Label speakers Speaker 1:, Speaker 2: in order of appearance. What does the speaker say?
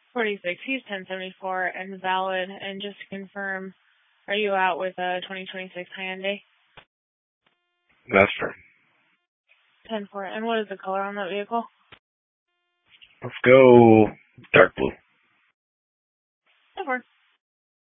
Speaker 1: 46. He's 1074 and valid. And just to confirm, are you out with a 2026 Hyundai?
Speaker 2: That's true.
Speaker 1: 10-4. And what is the color on that vehicle?
Speaker 2: Let's go dark blue.
Speaker 1: 10-4.